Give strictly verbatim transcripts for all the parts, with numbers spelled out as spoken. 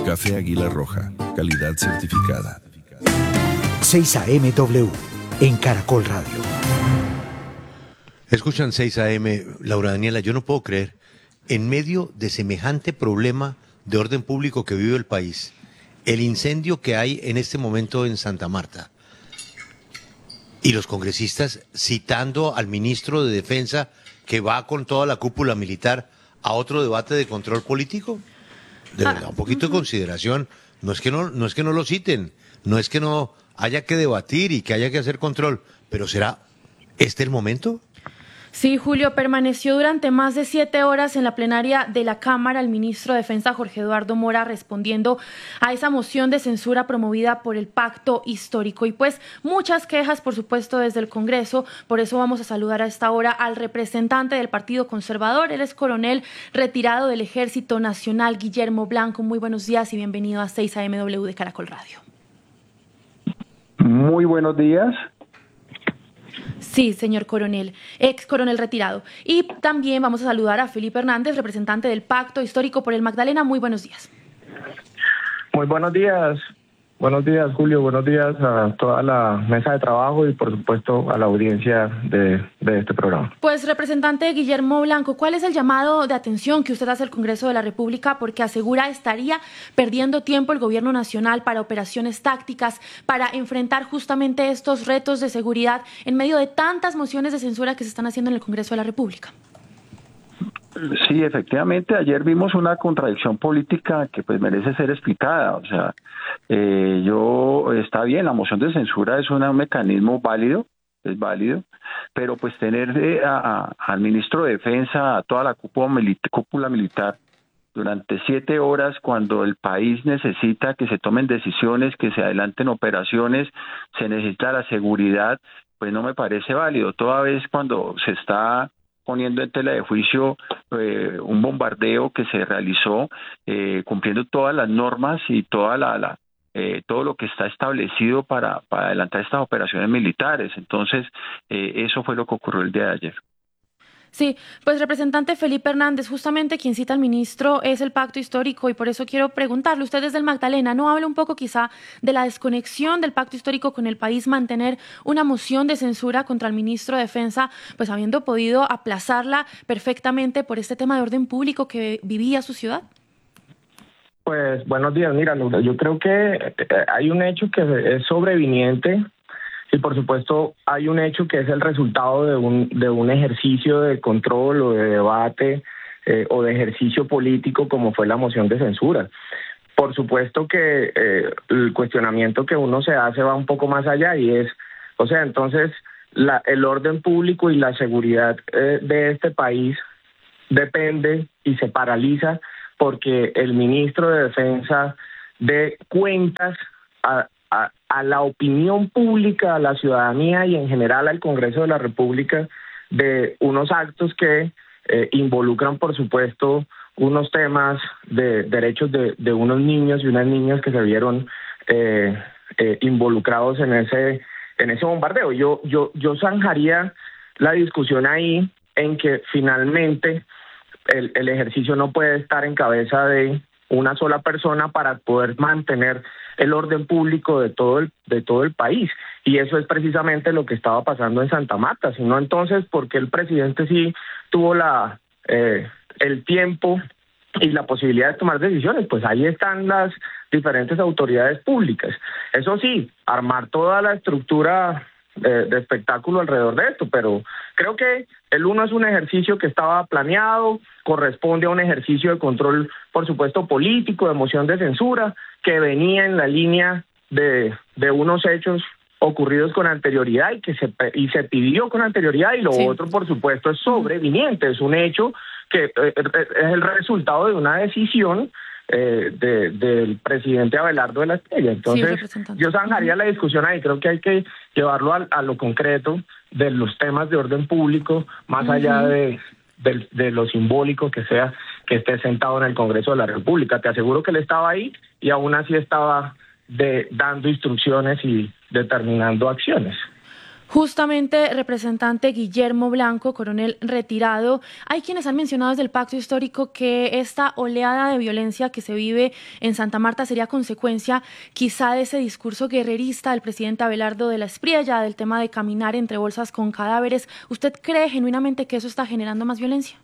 Café Águila Roja, calidad certificada. seis A M W, en Caracol Radio. Escuchan seis A M, Laura Daniela, yo no puedo creer, en medio de semejante problema de orden público que vive el país, el incendio que hay en este momento en Santa Marta, y los congresistas citando al ministro de Defensa que va con toda la cúpula militar a otro debate de control político. De verdad, un poquito de consideración. No es que no, no es que no lo citen, no es que no haya que debatir y que haya que hacer control, pero ¿será este el momento? Sí, Julio, permaneció durante más de siete horas en la plenaria de la Cámara el ministro de Defensa Jorge Eduardo Mora respondiendo a esa moción de censura promovida por el Pacto Histórico. Y pues muchas quejas, por supuesto, desde el Congreso. Por eso vamos a saludar a esta hora al representante del Partido Conservador. Él es coronel retirado del Ejército Nacional, Guillermo Blanco. Muy buenos días y bienvenido a seis A M W de Caracol Radio. Muy buenos días. Sí, señor coronel, ex coronel retirado. Y también vamos a saludar a Felipe Hernández, representante del Pacto Histórico por el Magdalena. Muy buenos días. Muy buenos días. Buenos días, Julio. Buenos días a toda la mesa de trabajo y, por supuesto, a la audiencia de, de este programa. Pues, representante Guillermo Blanco, ¿cuál es el llamado de atención que usted hace al Congreso de la República? Porque asegura estaría perdiendo tiempo el gobierno nacional para operaciones tácticas, para enfrentar justamente estos retos de seguridad en medio de tantas mociones de censura que se están haciendo en el Congreso de la República. Sí, efectivamente, ayer vimos una contradicción política que pues merece ser explicada. O sea, eh, yo está bien, la moción de censura es un mecanismo válido, es válido, pero pues tener eh, a, a, al ministro de Defensa, a toda la cúpula, milita, cúpula militar durante siete horas cuando el país necesita que se tomen decisiones, que se adelanten operaciones, se necesita la seguridad, pues no me parece válido. Toda vez cuando se está poniendo en tela de juicio eh, un bombardeo que se realizó eh, cumpliendo todas las normas y toda la, la eh, todo lo que está establecido para, para adelantar estas operaciones militares. Entonces, eh, eso fue lo que ocurrió el día de ayer. Sí, pues representante Felipe Hernández, justamente quien cita al ministro es el Pacto Histórico y por eso quiero preguntarle, usted desde el Magdalena, ¿no habla un poco quizá de la desconexión del Pacto Histórico con el país, mantener una moción de censura contra el ministro de Defensa, pues habiendo podido aplazarla perfectamente por este tema de orden público que vivía su ciudad? Pues buenos días, mira, yo creo que hay un hecho que es sobreviniente. Y por supuesto hay un hecho que es el resultado de un de un ejercicio de control o de debate eh, o de ejercicio político como fue la moción de censura. Por supuesto que eh, el cuestionamiento que uno se hace va un poco más allá y es, o sea, entonces la, el orden público y la seguridad eh, de este país depende y se paraliza porque el ministro de Defensa dé cuentas a A, a la opinión pública, a la ciudadanía y en general al Congreso de la República de unos actos que eh, involucran, por supuesto, unos temas de derechos de, de unos niños y unas niñas que se vieron eh, eh, involucrados en ese en ese bombardeo. Yo yo yo zanjaría la discusión ahí en que finalmente el, el ejercicio no puede estar en cabeza de una sola persona para poder mantener el orden público de todo el de todo el país, y eso es precisamente lo que estaba pasando en Santa Marta. Sino entonces, ¿por qué el presidente sí tuvo la eh, el tiempo y la posibilidad de tomar decisiones? Pues ahí están las diferentes autoridades públicas. Eso sí, armar toda la estructura de, de espectáculo alrededor de esto, pero creo que el uno es un ejercicio que estaba planeado, corresponde a un ejercicio de control, por supuesto, político, de moción de censura, que venía en la línea de, de unos hechos ocurridos con anterioridad y que se y se pidió con anterioridad, y lo sí. otro, por supuesto, es sobreviniente, es un hecho que eh, es el resultado de una decisión eh, de, del presidente Abelardo de la Espriella. Entonces, sí, yo zanjaría uh-huh. la discusión ahí. Creo que hay que llevarlo a, a lo concreto de los temas de orden público, más uh-huh. allá de, de, de lo simbólico que sea que esté sentado en el Congreso de la República. Te aseguro que él estaba ahí y aún así estaba de, dando instrucciones y determinando acciones. Justamente, representante Guillermo Blanco, coronel retirado, hay quienes han mencionado desde el Pacto Histórico que esta oleada de violencia que se vive en Santa Marta sería consecuencia quizá de ese discurso guerrerista del presidente Abelardo de la Espriella, del tema de caminar entre bolsas con cadáveres. ¿Usted cree genuinamente que eso está generando más violencia?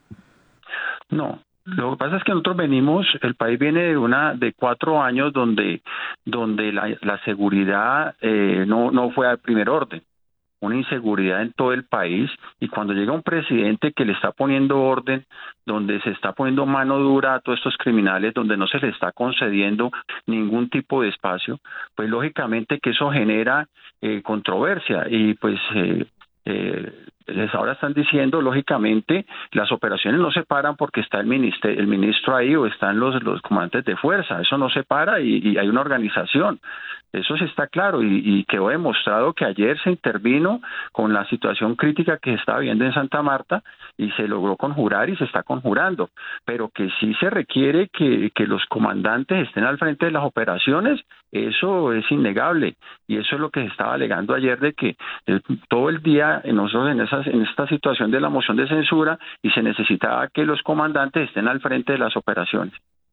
No. Lo que pasa es que nosotros venimos, el país viene de una de cuatro años donde donde la, la seguridad eh, no no fue al primer orden, una inseguridad en todo el país, y cuando llega un presidente que le está poniendo orden, donde se está poniendo mano dura a todos estos criminales, donde no se le está concediendo ningún tipo de espacio, pues lógicamente que eso genera eh, controversia y pues eh, eh, les ahora están diciendo, lógicamente, las operaciones no se paran porque está el ministro, el ministro ahí o están los, los comandantes de fuerza, eso no se para y, y hay una organización, eso sí está claro y, y quedó demostrado que ayer se intervino con la situación crítica que se está viendo en Santa Marta y se logró conjurar y se está conjurando, pero que sí se requiere que, que los comandantes estén al frente de las operaciones, eso es innegable y eso es lo que se estaba alegando ayer de que eh, todo el día nosotros en esa en esta situación de la moción de censura y se necesitaba que los comandantes estén al frente de las operaciones.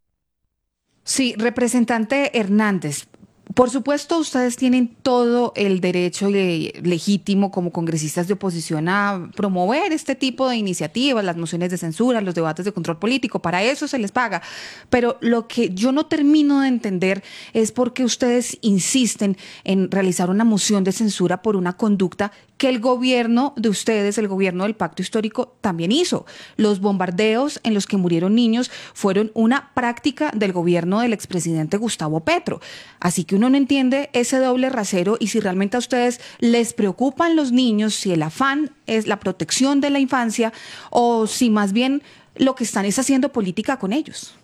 Sí, representante Hernández, por supuesto ustedes tienen todo el derecho le- legítimo como congresistas de oposición a promover este tipo de iniciativas, las mociones de censura, los debates de control político, para eso se les paga, pero lo que yo no termino de entender es por qué ustedes insisten en realizar una moción de censura por una conducta que el gobierno de ustedes, el gobierno del Pacto Histórico, también hizo. Los bombardeos en los que murieron niños fueron una práctica del gobierno del expresidente Gustavo Petro. Así que uno no entiende ese doble rasero y si realmente a ustedes les preocupan los niños, si el afán es la protección de la infancia o si más bien lo que están es haciendo política con ellos.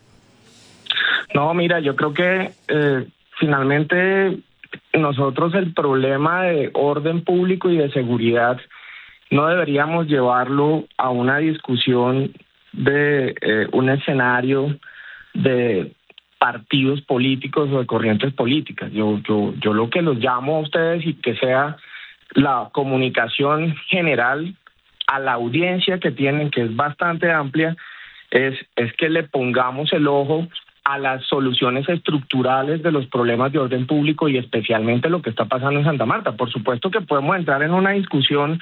No, mira, yo creo que eh, finalmente nosotros el problema de orden público y de seguridad no deberíamos llevarlo a una discusión de eh, un escenario de partidos políticos o de corrientes políticas. Yo, yo, yo lo que los llamo a ustedes y que sea la comunicación general a la audiencia que tienen, que es bastante amplia, es, es que le pongamos el ojo a las soluciones estructurales de los problemas de orden público y especialmente lo que está pasando en Santa Marta. Por supuesto que podemos entrar en una discusión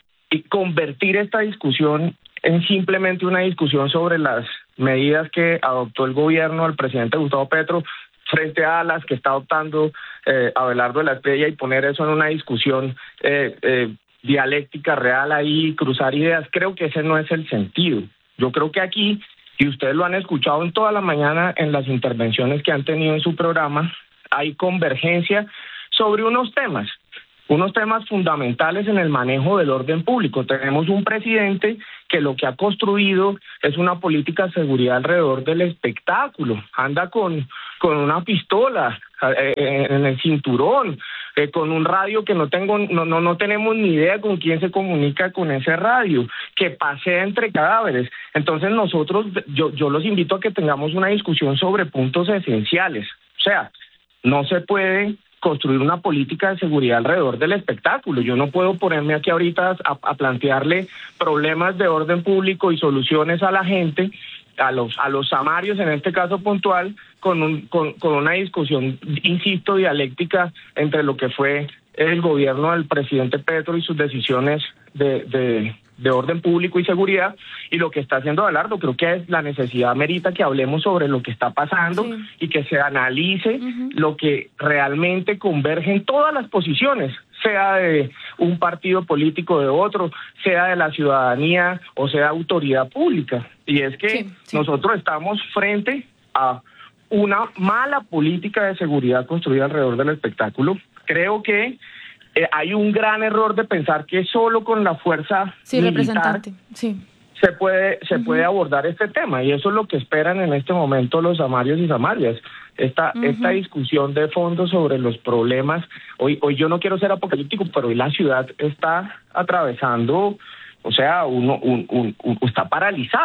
y convertir esta discusión en simplemente una discusión sobre las medidas que adoptó el gobierno del presidente Gustavo Petro frente a las que está adoptando eh, Abelardo de la Espriella y poner eso en una discusión eh, eh, dialéctica real ahí, cruzar ideas. Creo que ese no es el sentido. Yo creo que aquí, y ustedes lo han escuchado en toda la mañana en las intervenciones que han tenido en su programa, hay convergencia sobre unos temas, unos temas fundamentales en el manejo del orden público. Tenemos un presidente que lo que ha construido es una política de seguridad alrededor del espectáculo. Anda con, con una pistola eh, en el cinturón, eh, con un radio que no tengo, no, no, no tenemos ni idea con quién se comunica con ese radio, que pasea entre cadáveres. Entonces nosotros, yo, yo los invito a que tengamos una discusión sobre puntos esenciales. O sea, no se puede construir una política de seguridad alrededor del espectáculo. Yo no puedo ponerme aquí ahorita a, a plantearle problemas de orden público y soluciones a la gente, a los a los samarios en este caso puntual, con, un, con, con una discusión, insisto, dialéctica entre lo que fue el gobierno del presidente Petro y sus decisiones de, de, de orden público y seguridad, y lo que está haciendo Abelardo. Creo que es la necesidad merita que hablemos sobre lo que está pasando, sí, y que se analice uh-huh. lo que realmente converge en todas las posiciones, sea de un partido político de otro, sea de la ciudadanía o sea autoridad pública. Y es que sí, sí. nosotros estamos frente a una mala política de seguridad construida alrededor del espectáculo. Creo que eh, hay un gran error de pensar que solo con la fuerza sí, militar representante. Sí. se puede se uh-huh. puede abordar este tema, y eso es lo que esperan en este momento los samarios y samarias. Esta uh-huh. esta discusión de fondo sobre los problemas. Hoy hoy yo no quiero ser apocalíptico, pero hoy la ciudad está atravesando, o sea, uno un, un, un, está paralizada.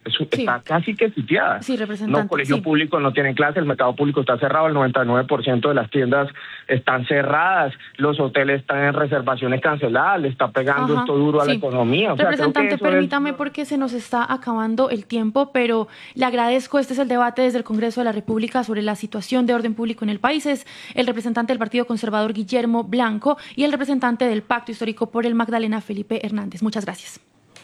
es- Sí. está casi que sitiada. Sí, representante. No, colegio sí. público no tienen clase, el mercado público está cerrado, el noventa y nueve por ciento de las tiendas están cerradas, los hoteles están en reservaciones canceladas, le está pegando Ajá, esto duro a la sí. economía. O sea, creo que Representante, eso es- permítame porque se nos está acabando el tiempo, pero le agradezco. Este es el debate desde el Congreso de la República sobre la situación de orden público en el país. Es el representante del Partido Conservador, Guillermo Blanco, y el representante del Pacto Histórico por el Magdalena, Felipe Hernández. Muchas gracias.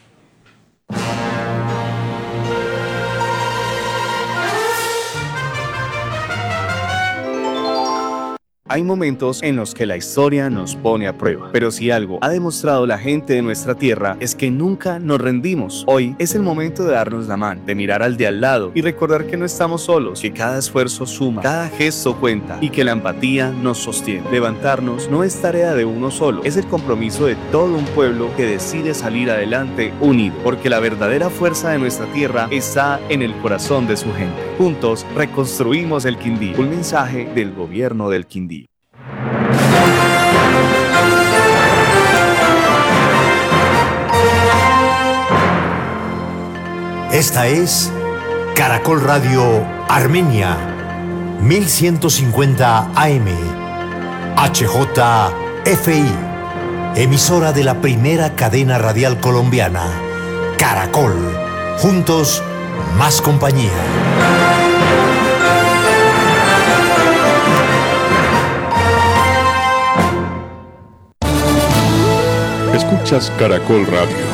Hay momentos en los que la historia nos pone a prueba, pero si algo ha demostrado la gente de nuestra tierra es que nunca nos rendimos. Hoy es el momento de darnos la mano, de mirar al de al lado y recordar que no estamos solos, que cada esfuerzo suma, cada gesto cuenta y que la empatía nos sostiene. Levantarnos no es tarea de uno solo, es el compromiso de todo un pueblo que decide salir adelante unido, porque la verdadera fuerza de nuestra tierra está en el corazón de su gente. Juntos reconstruimos el Quindío. Un mensaje del gobierno del Quindío. Esta es Caracol Radio Armenia, mil ciento cincuenta A M, H J F I, emisora de la primera cadena radial colombiana, Caracol, juntos, más compañía. Escuchas Caracol Radio.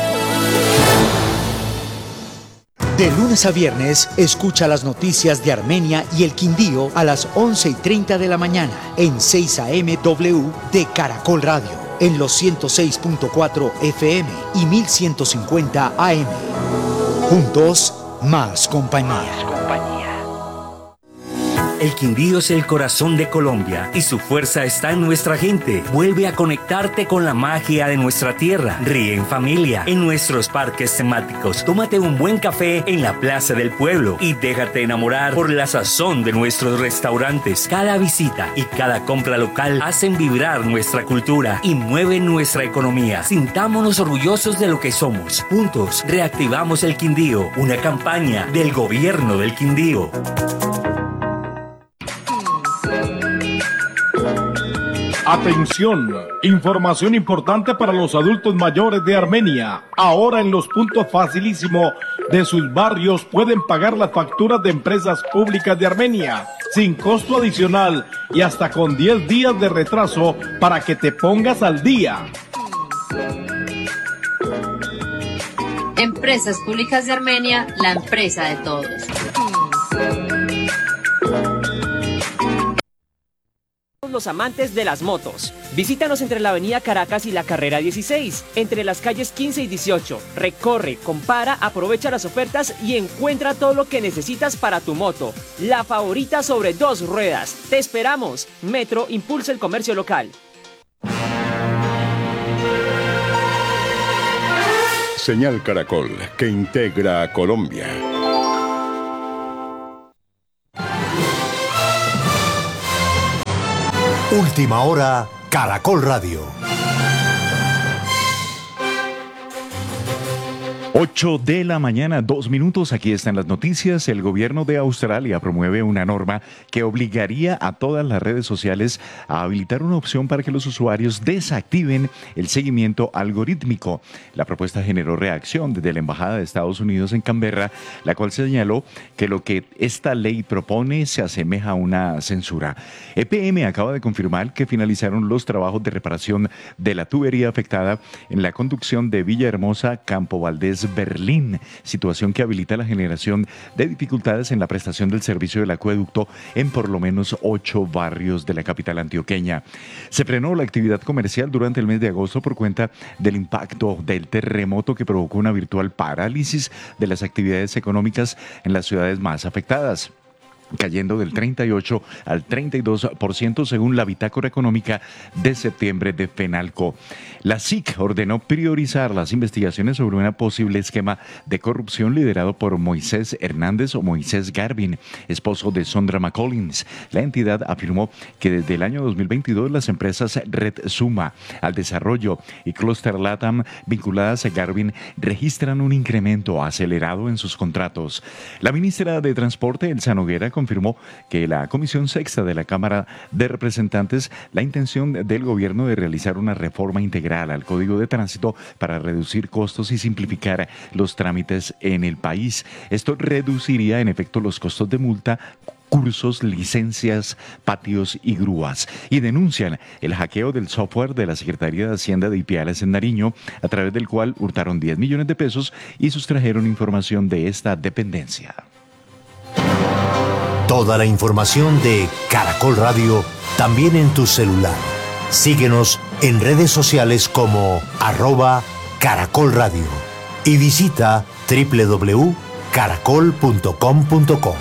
De lunes a viernes, escucha las noticias de Armenia y el Quindío a las once y treinta de la mañana en seis A M W de Caracol Radio, en los ciento seis punto cuatro F M y mil ciento cincuenta A M. Juntos, más compañía. El Quindío es el corazón de Colombia y su fuerza está en nuestra gente. Vuelve a conectarte con la magia de nuestra tierra. Ríe en familia en nuestros parques temáticos. Tómate un buen café en la Plaza del Pueblo y déjate enamorar por la sazón de nuestros restaurantes. Cada visita y cada compra local hacen vibrar nuestra cultura y mueven nuestra economía. Sintámonos orgullosos de lo que somos. Juntos reactivamos el Quindío, una campaña del gobierno del Quindío. Atención, información importante para los adultos mayores de Armenia. Ahora en los puntos facilísimo de sus barrios pueden pagar las facturas de empresas públicas de Armenia sin costo adicional y hasta con diez días de retraso para que te pongas al día. Empresas Públicas de Armenia, la empresa de todos. Los amantes de las motos. Visítanos entre la avenida Caracas y la carrera dieciséis, entre las calles quince y dieciocho. Recorre, compara, aprovecha las ofertas y encuentra todo lo que necesitas para tu moto. La favorita sobre dos ruedas. Te esperamos. Metro impulsa el comercio local. Señal Caracol, que integra a Colombia. Última hora, Caracol Radio. ocho de la mañana, dos minutos. Aquí están las noticias. El gobierno de Australia promueve una norma que obligaría a todas las redes sociales a habilitar una opción para que los usuarios desactiven el seguimiento algorítmico. La propuesta generó reacción desde la Embajada de Estados Unidos en Canberra, la cual señaló que lo que esta ley propone se asemeja a una censura. E P M acaba de confirmar que finalizaron los trabajos de reparación de la tubería afectada en la conducción de Villahermosa, Campo Valdés, Berlín, situación que habilita la generación de dificultades en la prestación del servicio del acueducto en por lo menos ocho barrios de la capital antioqueña. Se frenó la actividad comercial durante el mes de agosto por cuenta del impacto del terremoto que provocó una virtual parálisis de las actividades económicas en las ciudades más afectadas. cayendo del treinta y ocho al treinta y dos por ciento según la bitácora económica de septiembre de Fenalco. La S I C ordenó priorizar las investigaciones sobre un posible esquema de corrupción liderado por Moisés Hernández o Moisés Garvin, esposo de Sondra McCollins. La entidad afirmó que desde el año dos mil veintidós las empresas Red Suma al Desarrollo y Cluster Latam vinculadas a Garvin registran un incremento acelerado en sus contratos. La ministra de Transporte, Elsa Noguera, confirmó que la Comisión Sexta de la Cámara de Representantes la intención del gobierno de realizar una reforma integral al Código de Tránsito para reducir costos y simplificar los trámites en el país. Esto reduciría en efecto los costos de multa, cursos, licencias, patios y grúas. Y denuncian el hackeo del software de la Secretaría de Hacienda de Ipiales en Nariño, a través del cual hurtaron diez millones de pesos y sustrajeron información de esta dependencia. Toda la información de Caracol Radio también en tu celular. Síguenos en redes sociales como arroba Caracol Radio y visita doble u doble u doble u punto caracol punto com punto co.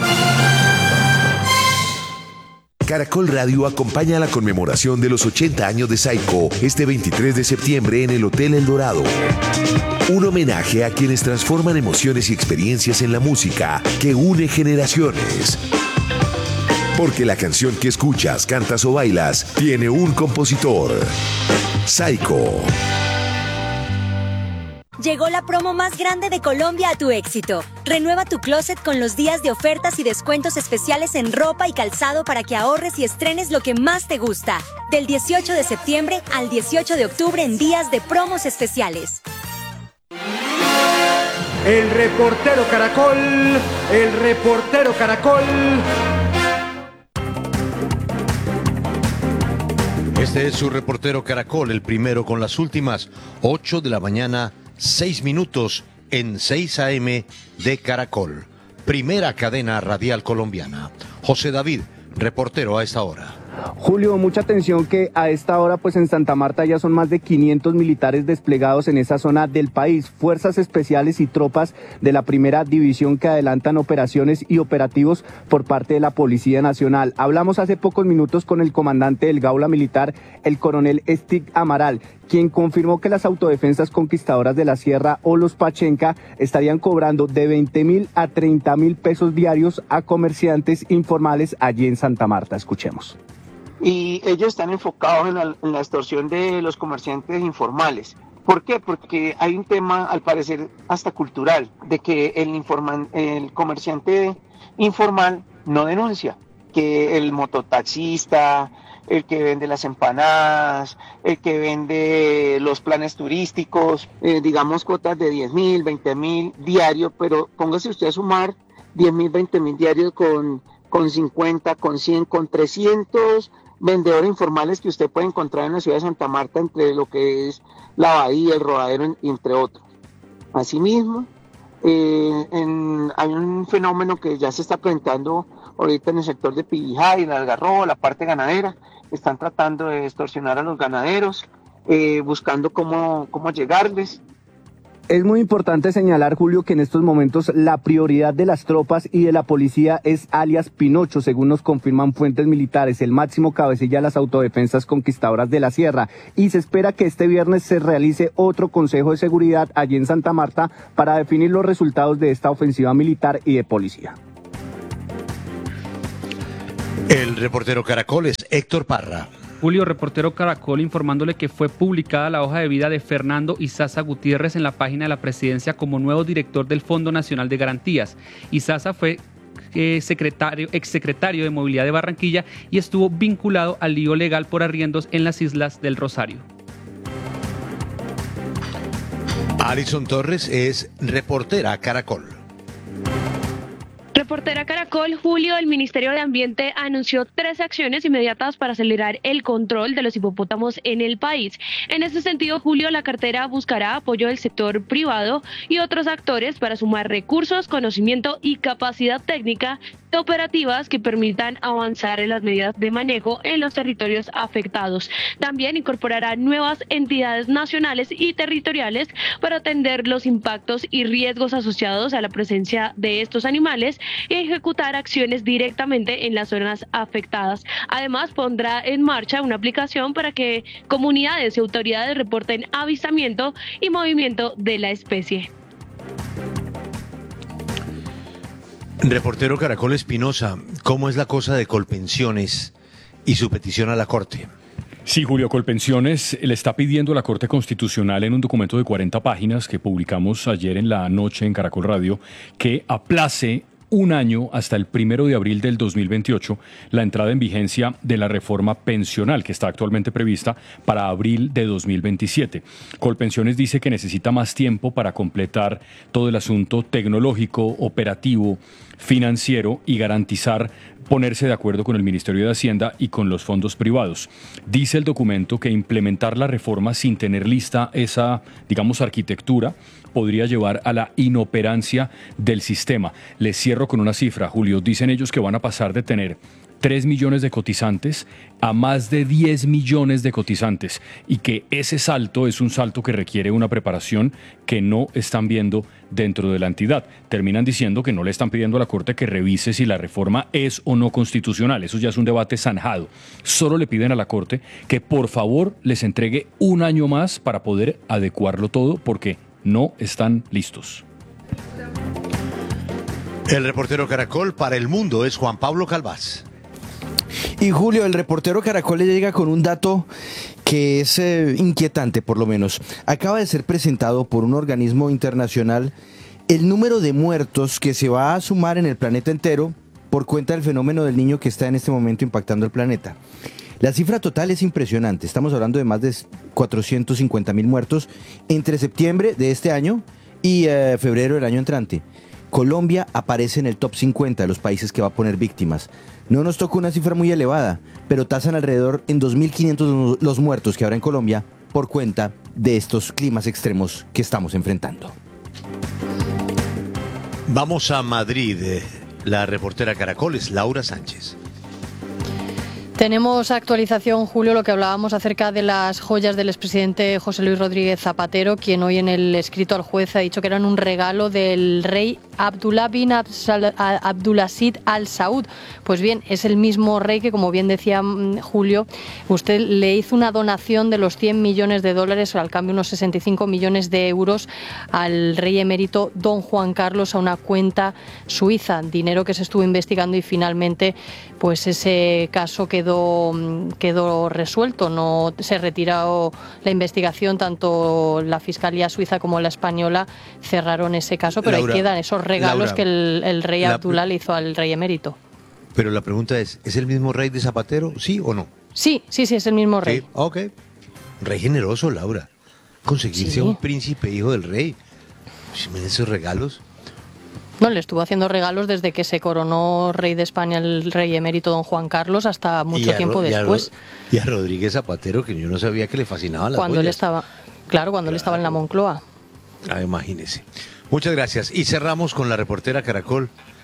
Caracol Radio acompaña la conmemoración de los ochenta años de Saico este veintitrés de septiembre en el Hotel El Dorado. Un homenaje a quienes transforman emociones y experiencias en la música que une generaciones. Porque la canción que escuchas, cantas o bailas tiene un compositor. Saico. Llegó la promo más grande de Colombia a tu éxito. Renueva tu closet con los días de ofertas y descuentos especiales en ropa y calzado para que ahorres y estrenes lo que más te gusta. Del dieciocho de septiembre al dieciocho de octubre en días de promos especiales. El reportero Caracol, el reportero Caracol. Este es su reportero Caracol, el primero con las últimas ocho de la mañana. Seis minutos en seis a eme de Caracol, primera cadena radial colombiana. José David, reportero a esta hora. Julio, mucha atención que a esta hora pues en Santa Marta ya son más de quinientos militares desplegados en esa zona del país, fuerzas especiales y tropas de la primera división que adelantan operaciones y operativos por parte de la Policía Nacional. Hablamos hace pocos minutos con el comandante del Gaula Militar, el coronel Stig Amaral, quien confirmó que las autodefensas conquistadoras de la Sierra o los Pachenca estarían cobrando de veinte mil a treinta mil pesos diarios a comerciantes informales allí en Santa Marta. Escuchemos. Y ellos están enfocados en la, en la extorsión de los comerciantes informales. ¿Por qué? Porque hay un tema, al parecer, hasta cultural, de que el, informan, el comerciante informal no denuncia, que el mototaxista, el que vende las empanadas, el que vende los planes turísticos, eh, digamos cuotas de diez mil, veinte mil diario, pero póngase usted a sumar diez mil, veinte mil diarios con, con cincuenta, con cien, con trescientos vendedores informales que usted puede encontrar en la ciudad de Santa Marta, entre lo que es la Bahía, el Rodadero, entre otros. Asimismo, eh, en, hay un fenómeno que ya se está presentando ahorita en el sector de Pibijá y el Algarrobo, la parte ganadera. Están tratando de extorsionar a los ganaderos, eh, buscando cómo, cómo llegarles. Es muy importante señalar, Julio, que en estos momentos la prioridad de las tropas y de la policía es alias Pinocho, según nos confirman fuentes militares, el máximo cabecilla de las autodefensas conquistadoras de la Sierra. Y se espera que este viernes se realice otro Consejo de Seguridad allí en Santa Marta para definir los resultados de esta ofensiva militar y de policía. El reportero Caracol es Héctor Parra. Julio, reportero Caracol, informándole que fue publicada la hoja de vida de Fernando Izaza Gutiérrez en la página de la presidencia como nuevo director del Fondo Nacional de Garantías. Izaza fue eh, secretario, exsecretario de Movilidad de Barranquilla y estuvo vinculado al lío legal por arriendos en las Islas del Rosario. Alison Torres es reportera Caracol. Reportera Caracol, Julio, el Ministerio de Ambiente anunció tres acciones inmediatas para acelerar el control de los hipopótamos en el país. En este sentido, Julio, la cartera buscará apoyo del sector privado y otros actores para sumar recursos, conocimiento y capacidad técnica operativas que permitan avanzar en las medidas de manejo en los territorios afectados. También incorporará nuevas entidades nacionales y territoriales para atender los impactos y riesgos asociados a la presencia de estos animales y ejecutar acciones directamente en las zonas afectadas. Además, pondrá en marcha una aplicación para que comunidades y autoridades reporten avistamiento y movimiento de la especie. Reportero Caracol Espinosa, ¿cómo es la cosa de Colpensiones y su petición a la Corte? Sí, Julio, Colpensiones le está pidiendo a la Corte Constitucional en un documento de cuarenta páginas que publicamos ayer en la noche en Caracol Radio que aplace un año hasta el primero de abril del dos mil veintiocho la entrada en vigencia de la reforma pensional que está actualmente prevista para abril de dos mil veintisiete. Colpensiones dice que necesita más tiempo para completar todo el asunto tecnológico, operativo, financiero y garantizar ponerse de acuerdo con el Ministerio de Hacienda y con los fondos privados. Dice el documento que implementar la reforma sin tener lista esa, digamos, arquitectura podría llevar a la inoperancia del sistema. Les cierro con una cifra, Julio. Dicen ellos que van a pasar de tener tres millones de cotizantes a más de diez millones de cotizantes y que ese salto es un salto que requiere una preparación que no están viendo dentro de la entidad. Terminan diciendo que no le están pidiendo a la Corte que revise si la reforma es o no constitucional. Eso ya es un debate zanjado. Solo le piden a la Corte que por favor les entregue un año más para poder adecuarlo todo porque no están listos. El reportero Caracol para el mundo es Juan Pablo Calvás. Y Julio, el reportero Caracol le llega con un dato que es eh, inquietante por lo menos. Acaba de ser presentado por un organismo internacional el número de muertos que se va a sumar en el planeta entero por cuenta del fenómeno del niño que está en este momento impactando el planeta. La cifra total es impresionante, estamos hablando de más de cuatrocientos cincuenta mil muertos entre septiembre de este año y eh, febrero del año entrante. Colombia aparece en el top cincuenta de los países que va a poner víctimas. No nos toca una cifra muy elevada, pero tasan alrededor en dos mil quinientos los muertos que habrá en Colombia por cuenta de estos climas extremos que estamos enfrentando. Vamos a Madrid. La reportera Caracol es Laura Sánchez. Tenemos actualización, Julio, lo que hablábamos acerca de las joyas del expresidente José Luis Rodríguez Zapatero, quien hoy en el escrito al juez ha dicho que eran un regalo del rey Abdullah bin Abdulaziz Al Saud. Pues bien, es el mismo rey que, como bien decía Julio, usted le hizo una donación de los cien millones de dólares, al cambio unos sesenta y cinco millones de euros, al rey emérito don Juan Carlos a una cuenta suiza, dinero que se estuvo investigando y finalmente pues ese caso quedó quedó resuelto, no se retiró la investigación, tanto la Fiscalía Suiza como la española cerraron ese caso, pero Laura, ahí quedan esos regalos Laura, que el, el rey la, Abdullah le hizo al rey emérito. Pero la pregunta es, ¿es el mismo rey de Zapatero, sí o no? Sí, sí, sí, es el mismo rey. Sí, ok. Rey generoso, Laura. Conseguirse sí. un príncipe hijo del rey. Pues, esos regalos. No, le estuvo haciendo regalos desde que se coronó rey de España el rey emérito don Juan Carlos hasta mucho tiempo y después. A, y a Rodríguez Zapatero, que yo no sabía que le fascinaban las cuando joyas. él estaba, claro, cuando claro. él estaba en la Moncloa. Ah, imagínese. Muchas gracias. Y cerramos con la reportera Caracol,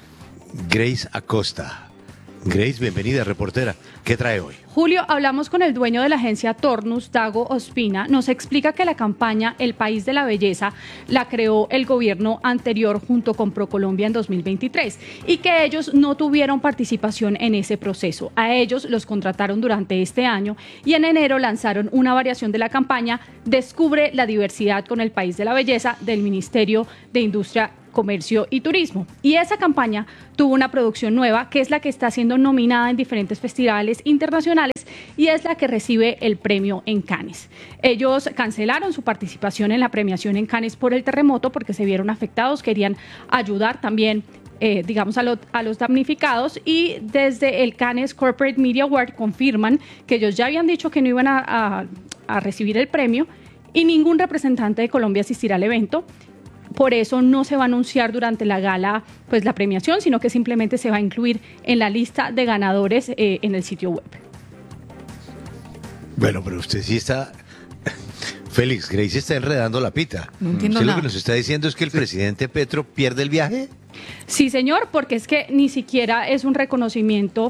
Grace Acosta. Grace, bienvenida, reportera. ¿Qué trae hoy? Julio, hablamos con el dueño de la agencia Tornus, Dago Ospina. Nos explica que la campaña El País de la Belleza la creó el gobierno anterior junto con ProColombia en dos mil veintitrés y que ellos no tuvieron participación en ese proceso. A ellos los contrataron durante este año y en enero lanzaron una variación de la campaña Descubre la diversidad con el País de la Belleza del Ministerio de Industria, Comercio y Turismo. Y esa campaña tuvo una producción nueva que es la que está siendo nominada en diferentes festivales internacionales y es la que recibe el premio en Cannes. Ellos cancelaron su participación en la premiación en Cannes por el terremoto porque se vieron afectados, querían ayudar también Eh, digamos a, lo, a los damnificados y desde el Cannes Corporate Media Award confirman que ellos ya habían dicho que no iban a, a, a recibir el premio y ningún representante de Colombia asistirá al evento. Por eso no se va a anunciar durante la gala pues la premiación, sino que simplemente se va a incluir en la lista de ganadores eh, en el sitio web. Bueno, pero usted sí está... Félix, Grace está enredando la pita. No entiendo ¿Usted nada. lo que nos está diciendo es que el presidente Petro pierde el viaje? Sí, señor, porque es que ni siquiera es un reconocimiento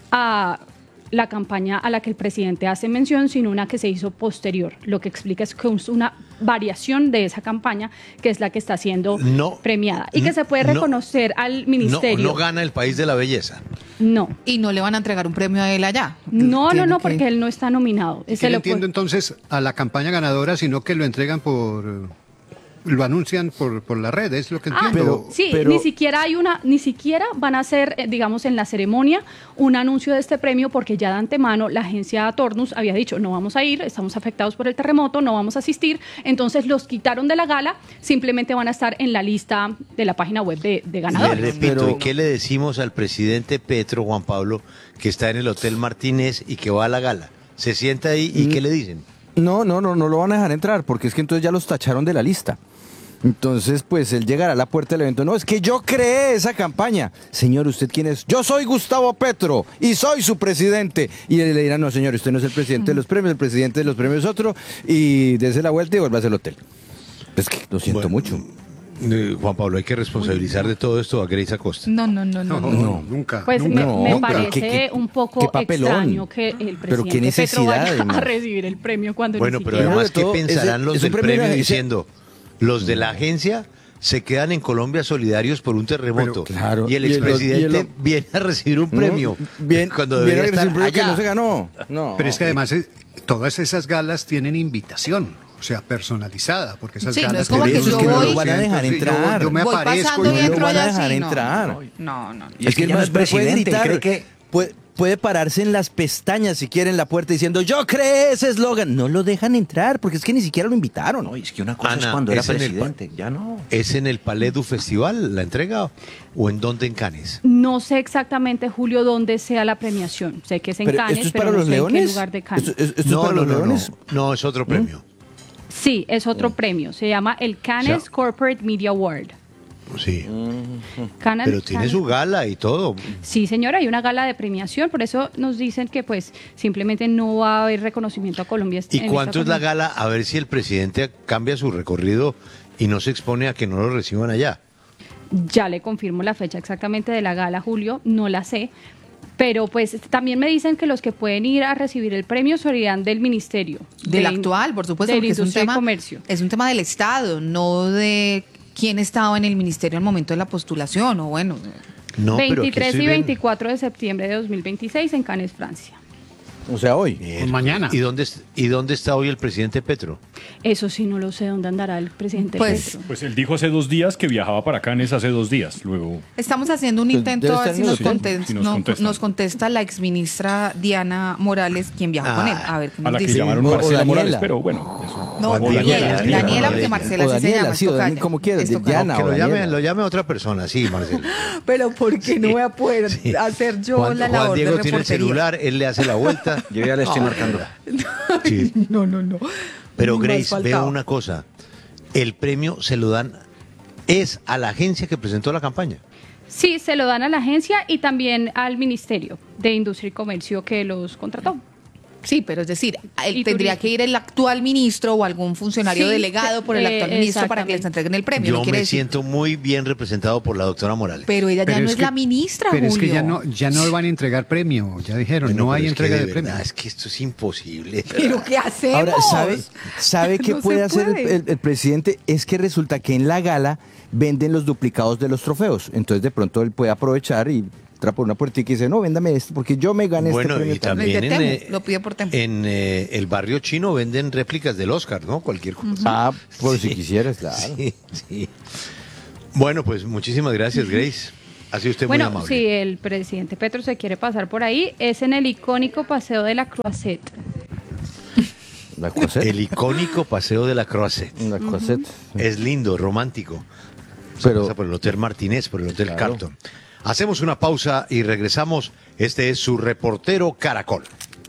a la campaña a la que el presidente hace mención, sino una que se hizo posterior. Lo que explica es que es una variación de esa campaña que es la que está siendo no, premiada y que se puede reconocer no, al ministerio. No, no gana el país de la belleza. No. Y no le van a entregar un premio a él allá. No, no, no, que... porque él no está nominado. ¿Y se no lo entiendo puede... entonces a la campaña ganadora, sino que lo entregan por... lo anuncian por, por la red, es lo que entiendo. Ah, pero, sí, pero... ni siquiera hay una, ni siquiera van a hacer, digamos, en la ceremonia un anuncio de este premio, porque ya de antemano la agencia Tornus había dicho, no vamos a ir, estamos afectados por el terremoto, no vamos a asistir, entonces los quitaron de la gala, simplemente van a estar en la lista de la página web de, de ganadores. Le repito, pero... ¿y qué le decimos al presidente Petro, Juan Pablo, que está en el Hotel Martínez y que va a la gala? Se sienta ahí y mm. ¿qué le dicen? No, no, no, no lo van a dejar entrar, porque es que entonces ya los tacharon de la lista. Entonces, pues él llegará a la puerta del evento. No, es que yo creé esa campaña. Señor, ¿usted quién es? Yo soy Gustavo Petro y soy su presidente. Y él le dirá, no, señor, usted no es el presidente de los premios, el presidente de los premios es otro. Y dése la vuelta y vuelva al hotel. Es que lo siento bueno, mucho. Eh, Juan Pablo, hay que responsabilizar de todo esto a Grace Acosta. No, no, no, no. No, no, no nunca. Pues nunca. me, me No, parece ¿Qué, qué, un poco extraño que el presidente Petro vaya a recibir el premio cuando bueno, ni pero siquiera... además, ¿qué pensarán los del premio, premio diciendo? Los de la no. agencia se quedan en Colombia solidarios por un terremoto. Pero, claro, y el expresidente y el, y el, viene a recibir un premio. No, bien, cuando debería viene a estar allá. Que no se ganó. No, pero es que además eh, todas esas galas tienen invitación, o sea, personalizada, porque esas sí, galas... No es como que yo que voy, no lo van a dejar entrar. Yo, yo me voy aparezco y no lo van a así, dejar no, entrar. No, no. no. Y es, es que, que él no es presidente, puede gritar, cree que... Puede, puede pararse en las pestañas si quiere en la puerta diciendo yo creé ese eslogan. No lo dejan entrar porque es que ni siquiera lo invitaron. No, es que una cosa Ana, es cuando era es presidente, el, ya no. ¿Es en el Palais du Festival la entrega o en dónde en Cannes? No sé exactamente, Julio, dónde sea la premiación. Sé que es en pero Cannes, ¿esto es pero para no los sé leones? en qué lugar de Cannes. ¿Esto, esto no, es para no, los no, leones? no, no, es otro premio. ¿Mm? Sí, es otro mm. premio. Se llama el Cannes o sea, Corporate Media Award. Sí. Cannes, Pero tiene Cannes. su gala y todo. Sí, señora, hay una gala de premiación, por eso nos dicen que pues simplemente no va a haber reconocimiento a Colombia. ¿Y cuánto es la gala? A ver si el presidente cambia su recorrido y no se expone a que no lo reciban allá. Ya le confirmo la fecha exactamente de la gala, Julio, no la sé. Pero pues también me dicen que los que pueden ir a recibir el premio serían del ministerio. Del de, actual, por supuesto, del porque es un tema, comercio. Es un tema del Estado, no de quién estaba en el ministerio al momento de la postulación, o bueno. No, veintitrés pero y veinticuatro de septiembre de dos mil veintiséis en Cannes, Francia. O sea, hoy. O mañana. ¿Y dónde, ¿Y dónde está hoy el presidente Petro? Eso sí, no lo sé dónde andará el presidente pues, Petro. Pues él dijo hace dos días que viajaba para Cannes hace dos días. Luego. Estamos haciendo un intento a ver si nos, sí, contesta, si nos, no, contesta. nos contesta la exministra Diana Morales, quien viajó Ah, con él. A ver qué nos A la que dice. llamaron O- o Marcela Daniela. Morales, pero bueno. Eso. No, O Daniela, Daniela, Daniela, Daniela, porque Marcela o sí se Daniela, llama. sí, o esto Daniela, calla, como quieras, esto de calla. Diana. Que o lo llame, Daniela. lo llame a otra persona, sí, Marcelo. Pero ¿por qué no voy a poder Sí. hacer yo Juan, la Juan labor Diego de tiene el reportería? celular, él le hace la vuelta. Yo ya le estoy marcando. Sí. No, no, no. Pero Ni más Grace, faltaba. veo una cosa. El premio se lo dan, es a la agencia que presentó la campaña. Sí, se lo dan a la agencia y también al Ministerio de Industria y Comercio que los contrató. Sí, pero es decir, él Y tendría turismo. que ir el actual ministro o algún funcionario Sí, delegado por el eh, actual ministro para que les exactamente. entreguen el premio. Yo no quiere me decir- siento muy bien representado por la doctora Morales. Pero ella ya Pero no es es que- la ministra, Pero Julio. es que ya no, ya no van a entregar premio, ya dijeron, Bueno, no hay pero es que entrega de de, premio. verdad, es que esto es imposible. ¿Pero qué hacemos? Ahora, ¿sabe, sabe qué No se puede hacer el, puede. el- el presidente? Es que resulta que en la gala venden los duplicados de los trofeos. Entonces, de pronto, él puede aprovechar y entra por una puertita y dice, no, véndame este, porque yo me gané Bueno, este premio. y también Le en, temo, eh, lo pido por Temo. en eh, el barrio chino venden réplicas del Oscar, ¿no? Cualquier cosa. Ah, por Sí. si quisieras, claro. Sí, sí. Bueno, pues muchísimas gracias, Grace. Ha sido usted muy Bueno, amable. si el presidente Petro se quiere pasar por ahí, es en el icónico Paseo de la Croisette. La Croisette. El icónico paseo de la Croisette. La Croisette. Es lindo, romántico. Se Pero- pasa por el Hotel Martínez, por el Hotel Claro. Carlton. Hacemos una pausa y regresamos. Este es su reportero Caracol.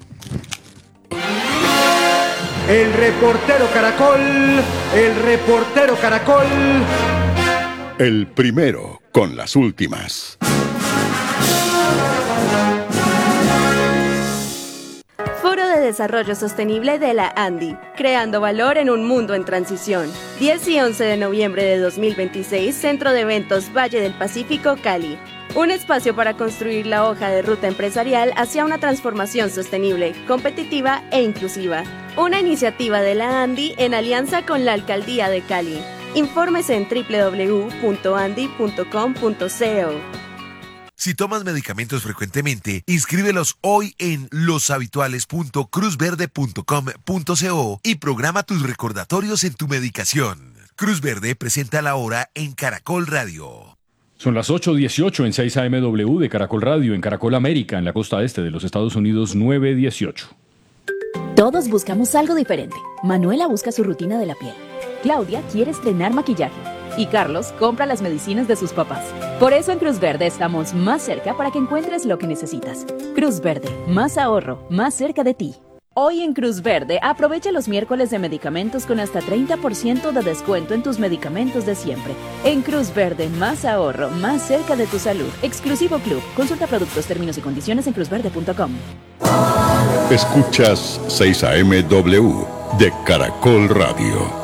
El reportero Caracol, el reportero Caracol. El primero con las últimas. Foro de Desarrollo Sostenible de la ANDI, creando valor en un mundo en transición. diez y once de noviembre de dos mil veintiséis, Centro de Eventos Valle del Pacífico, Cali. Un espacio para construir la hoja de ruta empresarial hacia una transformación sostenible, competitiva e inclusiva. Una iniciativa de la ANDI en alianza con la Alcaldía de Cali. Infórmese en doble u doble u doble u punto andi punto com punto co. Si tomas medicamentos frecuentemente, inscríbelos hoy en loshabituales punto cruz verde punto com punto co y programa tus recordatorios en tu medicación. Cruz Verde presenta la hora en Caracol Radio. Son las ocho dieciocho en seis A M W de Caracol Radio, en Caracol América, en la costa este de los Estados Unidos, nueve dieciocho. Todos buscamos algo diferente. Manuela busca su rutina de la piel. Claudia quiere estrenar maquillaje. Y Carlos compra las medicinas de sus papás. Por eso en Cruz Verde estamos más cerca para que encuentres lo que necesitas. Cruz Verde, más ahorro, más cerca de ti. Hoy en Cruz Verde, aprovecha los miércoles de medicamentos con hasta treinta por ciento de descuento en tus medicamentos de siempre. En Cruz Verde, más ahorro, más cerca de tu salud. Exclusivo Club. Consulta productos, términos y condiciones en cruz verde punto com. Escuchas seis A M W de Caracol Radio.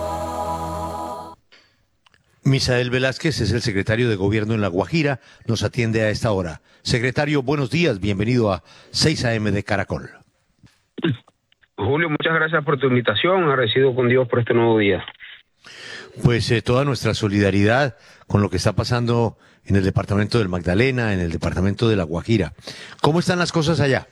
Misael Velázquez es el secretario de Gobierno en La Guajira, nos atiende a esta hora. Secretario, buenos días, bienvenido a seis A M de Caracol. Julio, muchas gracias por tu invitación, agradecido con Dios por este nuevo día. Pues eh, toda nuestra solidaridad con lo que está pasando en el departamento del Magdalena, en el departamento de La Guajira. ¿Cómo están las cosas allá?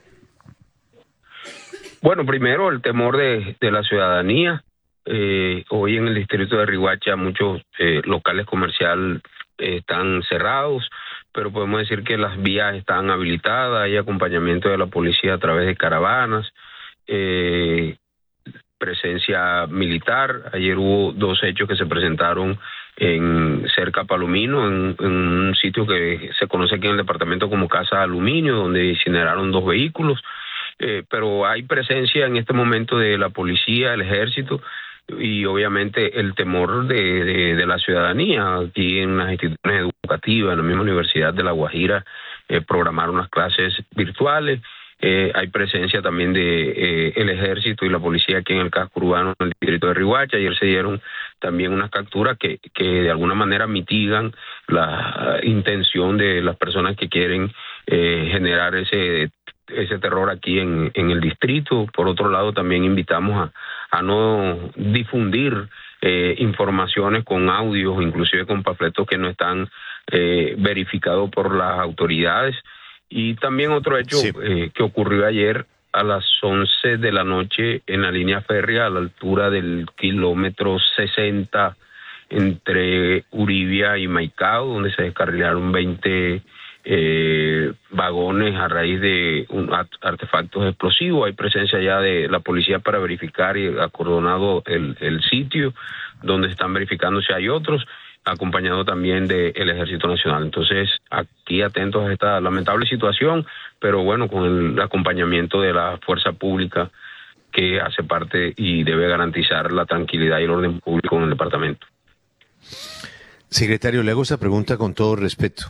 Bueno, primero el temor de, de la ciudadanía. Eh, hoy en el distrito de Riohacha muchos eh, locales comerciales eh, están cerrados, pero podemos decir que las vías están habilitadas, hay acompañamiento de la policía a través de caravanas, eh, presencia militar. Ayer hubo dos hechos que se presentaron en cerca a Palomino, en, en un sitio que se conoce aquí en el departamento como Casa de Aluminio, donde incineraron dos vehículos, eh, pero hay presencia en este momento de la policía, el ejército, y obviamente el temor de, de, de la ciudadanía. Aquí en las instituciones educativas, en la misma Universidad de La Guajira, eh, programaron unas clases virtuales. Eh, hay presencia también de eh, el ejército y la policía aquí en el casco urbano del distrito de Riohacha. Ayer se dieron también unas capturas que, que de alguna manera mitigan la intención de las personas que quieren eh, generar ese ese terror aquí en, en el distrito. Por otro lado, también invitamos a, a no difundir eh, informaciones con audios, inclusive con panfletos que no están eh, verificados por las autoridades. Y también otro hecho sí. eh, que ocurrió ayer a las once de la noche en la línea férrea a la altura del kilómetro sesenta entre Uribia y Maicao, donde se descarrilaron veinte eh, vagones a raíz de un artefactos explosivos. Hay presencia ya de la policía para verificar y acordonado el, el sitio donde se están verificando si hay otros, acompañado también del Ejército Nacional. Entonces, aquí atentos a esta lamentable situación, pero bueno, con el acompañamiento de la fuerza pública que hace parte y debe garantizar la tranquilidad y el orden público en el departamento. Secretario, le hago esta pregunta con todo respeto.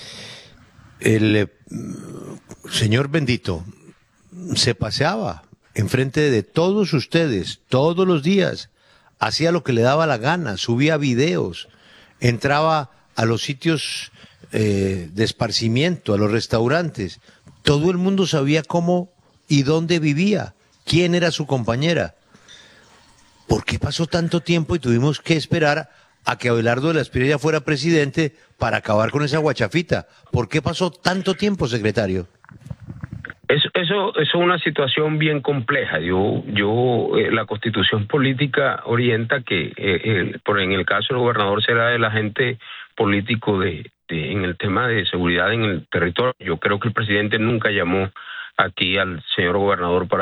El eh, señor Bendito se paseaba enfrente de todos ustedes todos los días, hacía lo que le daba la gana, subía videos, entraba a los sitios eh, de esparcimiento, a los restaurantes. Todo el mundo sabía cómo y dónde vivía, quién era su compañera. ¿Por qué pasó tanto tiempo y tuvimos que esperar a que Abelardo de la Espriella fuera presidente para acabar con esa guachafita? ¿Por qué pasó tanto tiempo, secretario? Eso, eso, eso es una situación bien compleja. Yo, yo, eh, la Constitución política orienta que, eh, el, por en el caso del gobernador será el agente político de, de, en el tema de seguridad en el territorio. Yo creo que el presidente nunca llamó aquí al señor gobernador para